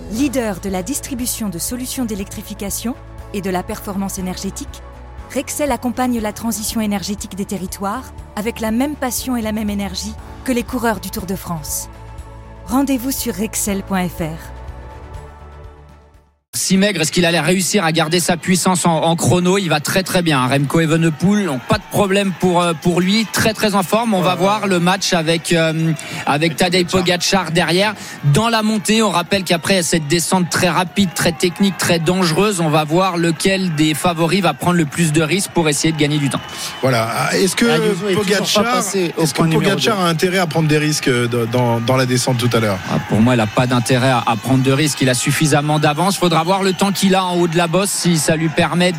Leader de la distribution de solutions d'électrification et de la performance énergétique, Rexel accompagne la transition énergétique des territoires avec la même passion et la même énergie que les coureurs du Tour de France. Rendez-vous sur rexel.fr. Si maigre, est-ce qu'il allait réussir à garder sa puissance en chrono? Il va très très bien. Remco Evenepoel, pas de problème pour lui, très très en forme. On va voir le match avec Tadej Pogačar derrière. Dans la montée, on rappelle qu'après cette descente très rapide, très technique, très dangereuse, on va voir lequel des favoris va prendre le plus de risques pour essayer de gagner du temps. Voilà. Est-ce que Pogačar a intérêt à prendre des risques dans la descente tout à l'heure? Pour moi, il n'a pas d'intérêt à prendre de risques. Il a suffisamment d'avance. Il faudra voir le temps qu'il a en haut de la bosse, si ça lui permet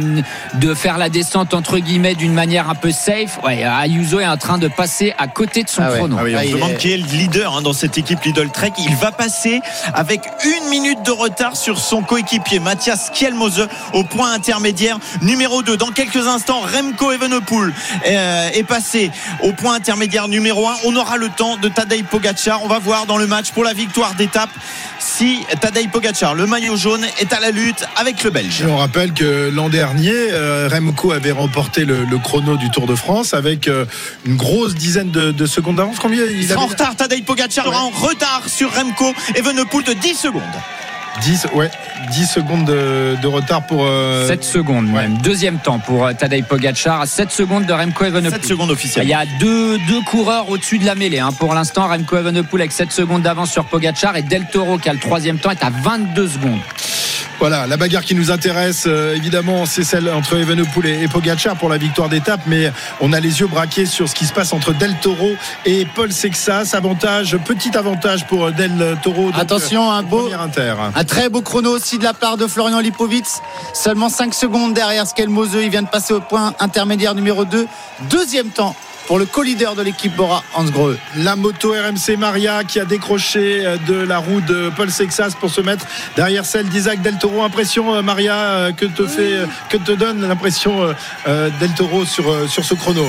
de faire la descente entre guillemets d'une manière un peu safe. Ayuso est en train de passer à côté de son chrono. On se demande qui est le leader dans cette équipe Lidl Trek. Il va passer avec 1 minute de retard sur son coéquipier Matthias Kjelmose au point intermédiaire numéro 2. Dans quelques instants, Remco Evenepoel est passé au point intermédiaire numéro 1. On aura le temps de Tadej Pogačar. On va voir dans le match pour la victoire d'étape si Tadej Pogačar, le maillot jaune, est à la lutte avec le Belge. Et on rappelle que l'an dernier, Remco avait remporté le chrono du Tour de France avec une grosse dizaine de secondes d'avance. Combien il sera en retard? Tadej Pogačar aura en retard sur Remco Evenepoel de 10 secondes. 10 secondes de retard pour 7 secondes même. Deuxième temps pour Tadej Pogačar à 7 secondes de Remco Evenepoel. 7 secondes officielles. Il y a deux coureurs au-dessus de la mêlée pour l'instant. Remco Evenepoel avec 7 secondes d'avance sur Pogačar et Del Toro qui a le troisième temps est à 22 secondes. Voilà, la bagarre qui nous intéresse, évidemment, c'est celle entre Evenepoel et Pogačar pour la victoire d'étape, mais on a les yeux braqués sur ce qui se passe entre Del Toro et Paul Sexas. Petit avantage pour Del Toro. Attention, un très beau chrono aussi de la part de Florian Lipowitz. Seulement 5 secondes derrière Kjelmose. Il vient de passer au point intermédiaire numéro 2. Deuxième temps pour le co-leader de l'équipe Bora, Hans Grohe. La moto RMC Maria qui a décroché de la roue de Paul Sexas pour se mettre derrière celle d'Isaac Del Toro. Impression, Maria, que te donne l'impression Del Toro sur ce chrono?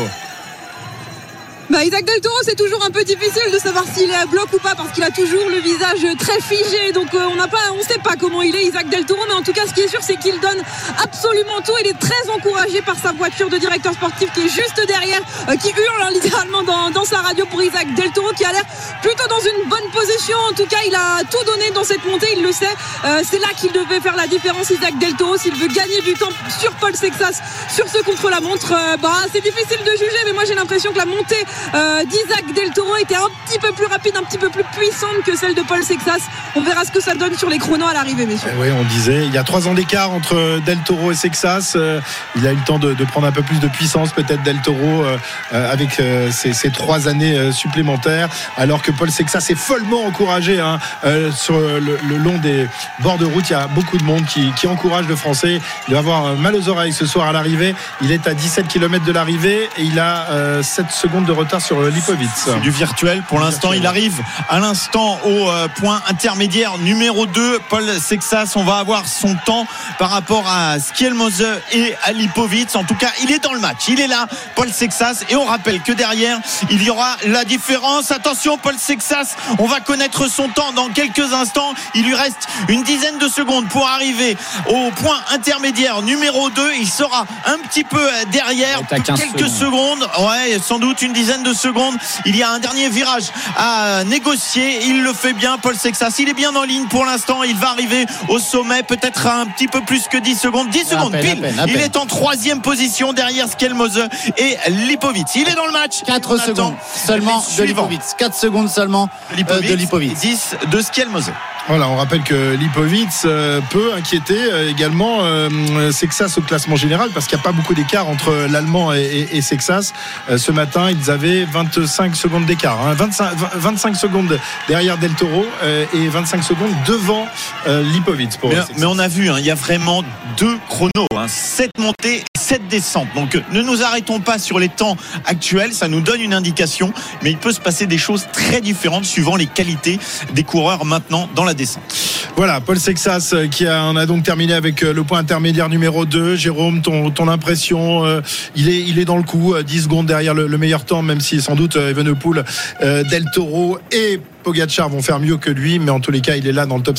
Isaac Del Toro, c'est toujours un peu difficile de savoir s'il est à bloc ou pas parce qu'il a toujours le visage très figé, donc on sait pas comment il est, Isaac Del Toro, mais en tout cas ce qui est sûr c'est qu'il donne absolument tout. Il est très encouragé par sa voiture de directeur sportif qui est juste derrière, qui hurle littéralement dans sa radio pour Isaac Del Toro qui a l'air plutôt dans une bonne position. En tout cas il a tout donné dans cette montée, il le sait, c'est là qu'il devait faire la différence Isaac Del Toro s'il veut gagner du temps sur Paul Sexas sur ce contre-la-montre. C'est difficile de juger, mais moi j'ai l'impression que la montée d'Isaac Del Toro était un petit peu plus rapide, un petit peu plus puissante que celle de Paul Sexas. On verra ce que ça donne sur les chronos à l'arrivée, messieurs. Oui, on disait, il y a 3 ans d'écart entre Del Toro et Sexas. Il a eu le temps de prendre un peu plus de puissance, peut-être Del Toro, avec ces 3 années supplémentaires, alors que Paul Sexas est follement encouragé sur le long des bords de route. Il y a beaucoup de monde qui encourage le Français. Il va avoir mal aux oreilles ce soir à l'arrivée. Il est à 17 km de l'arrivée et il a 7 secondes de retard sur Lipowitz. C'est du virtuel pour l'instant. Il arrive à l'instant au point intermédiaire numéro 2. Paul Sexas, on va avoir son temps par rapport à Kjelmose et à Lipowitz. En tout cas, il est dans le match. Il est là, Paul Sexas. Et on rappelle que derrière, il y aura la différence. Attention, Paul Sexas, on va connaître son temps dans quelques instants. Il lui reste une dizaine de secondes pour arriver au point intermédiaire numéro 2. Il sera un petit peu derrière. Quelques secondes. Ouais, sans doute une dizaine de secondes. Il y a un dernier virage à négocier. Il le fait bien, Paul Sexas. Il est bien en ligne pour l'instant. Il va arriver au sommet, peut-être un petit peu plus que 10 secondes. 10 secondes pile. Il est en 3e position derrière Kjelmose et Lipowitz. Il est dans le match. 4 secondes seulement de Lipowitz. 4 secondes seulement de Lipowitz. 10 de Kjelmose. Voilà, on rappelle que Lipowitz peut inquiéter également Sexas au classement général parce qu'il n'y a pas beaucoup d'écart entre l'Allemand et Sexas. Ce matin, ils avaient 25 secondes d'écart. 25 secondes derrière Del Toro et 25 secondes devant Lipowitz. Mais on a vu, il y a vraiment 2 chronos. 7 montées, 7 descentes. Donc ne nous arrêtons pas sur les temps actuels. Ça nous donne une indication. Mais il peut se passer des choses très différentes suivant les qualités des coureurs maintenant dans la descente. Voilà, Paul Sexas on a donc terminé avec le point intermédiaire numéro 2. Jérôme, ton impression, il est dans le coup, 10 secondes derrière le meilleur temps, même si sans doute Evenepoel, Del Toro et Pogačar vont faire mieux que lui, mais en tous les cas il est là dans le top